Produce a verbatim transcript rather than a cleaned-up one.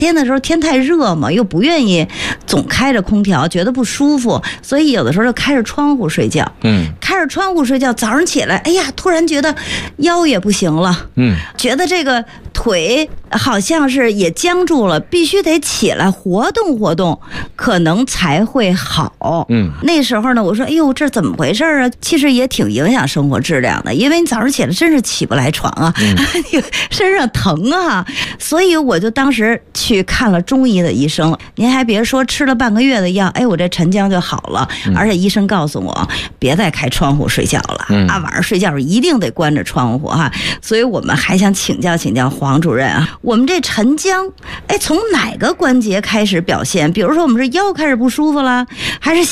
天的时候天太热嘛，又不愿意总开着空调，觉得不舒服，所以有的时候就开着窗户睡觉。 嗯， 开着窗户睡觉，早上起来，哎呀，突然觉得腰也不行了， 嗯， 觉得这个腿好像是也僵住了，必须得起来活动活动，可能才会好。 嗯， 那时候呢，我说，哎呦，这怎么回事啊？其实也挺影响生活质量的，因为你早上起来真是起不来床啊，嗯、身上疼啊，所以我就当时去看了中医的医生。您还别说，吃了半个月的药，哎，我这沉僵就好了。嗯、而且医生告诉我，别再开窗户睡觉了，嗯、啊，晚上睡觉一定得关着窗户哈。所以我们还想请教请教黄主任啊，我们这沉僵，哎，从哪个关节开始表现？比如说我们是腰开始不舒服了，还是